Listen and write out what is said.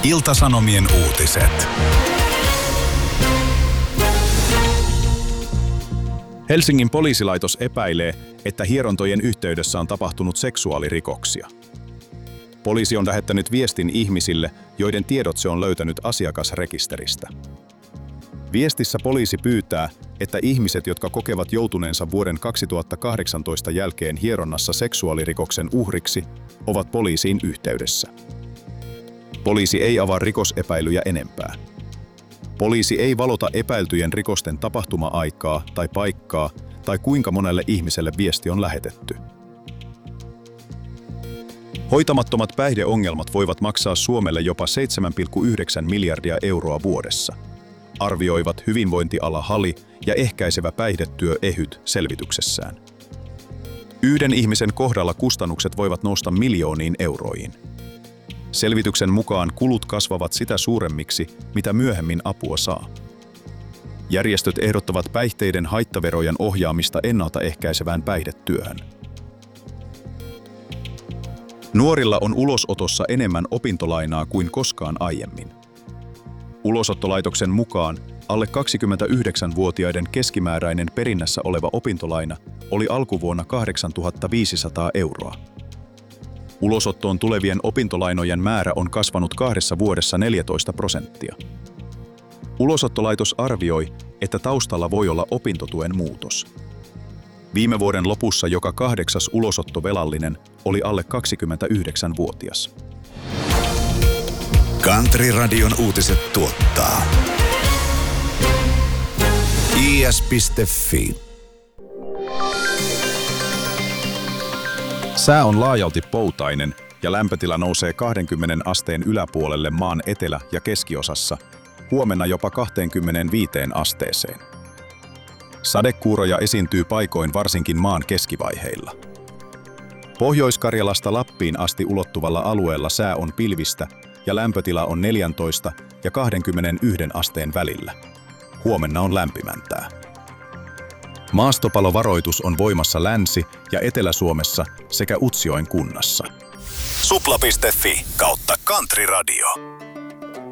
Ilta-Sanomien uutiset. Helsingin poliisilaitos epäilee, että hierontojen yhteydessä on tapahtunut seksuaalirikoksia. Poliisi on lähettänyt viestin ihmisille, joiden tiedot se on löytänyt asiakasrekisteristä. Viestissä poliisi pyytää, että ihmiset, jotka kokevat joutuneensa vuoden 2018 jälkeen hieronnassa seksuaalirikoksen uhriksi, ovat poliisiin yhteydessä. Poliisi ei avaa rikosepäilyjä enempää. Poliisi ei valota epäiltyjen rikosten tapahtuma-aikaa tai paikkaa tai kuinka monelle ihmiselle viesti on lähetetty. Hoitamattomat päihdeongelmat voivat maksaa Suomelle jopa 7,9 miljardia euroa vuodessa, arvioivat hyvinvointiala HALI ja ehkäisevä päihdetyö EHYT selvityksessään. Yhden ihmisen kohdalla kustannukset voivat nousta miljooniin euroihin. Selvityksen mukaan kulut kasvavat sitä suuremmiksi, mitä myöhemmin apua saa. Järjestöt ehdottavat päihteiden haittaverojen ohjaamista ennaltaehkäisevään päihdetyöhön. Nuorilla on ulosotossa enemmän opintolainaa kuin koskaan aiemmin. Ulosottolaitoksen mukaan alle 29-vuotiaiden keskimääräinen perinnässä oleva opintolaina oli alkuvuonna 8 500 euroa. Ulosottoon tulevien opintolainojen määrä on kasvanut 2 vuodessa 14%. Ulosottolaitos arvioi, että taustalla voi olla opintotuen muutos. Viime vuoden lopussa joka 8. ulosottovelallinen oli alle 29-vuotias. Country-radion uutiset tuottaa is.fi. Sää on laajalti poutainen ja lämpötila nousee 20 asteen yläpuolelle maan etelä- ja keskiosassa, huomenna jopa 25 asteeseen. Sadekuuroja esiintyy paikoin varsinkin maan keskivaiheilla. Pohjois-Karjalasta Lappiin asti ulottuvalla alueella sää on pilvistä ja lämpötila on 14 ja 21 asteen välillä. Huomenna on lämpimämpää. Maastopalovaroitus on voimassa Länsi- ja Etelä-Suomessa sekä Utsjoen kunnassa. Supla.fi/Country Radio.